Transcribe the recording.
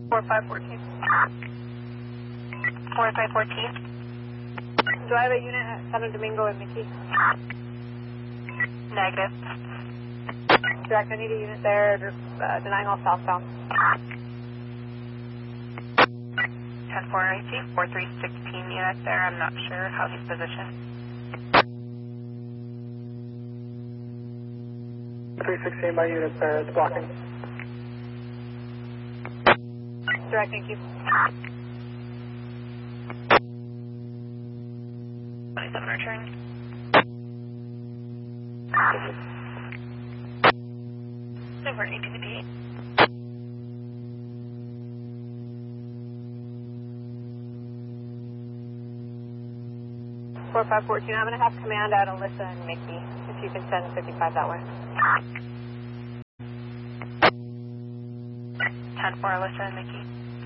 4514. 4514. Do I have a unit at San Domingo and Mickey? Negative. Direct, I need a unit there, denying all southbound. 10-4 4316 unit there. I'm not sure how he's positioned. 316 by unit there, it's blocking. Direct, thank you. 27 return. Over 8 to the D. I'm going to have command out Alyssa and Mickey, if you can send 55 that way. 10-4 Alyssa and Mickey.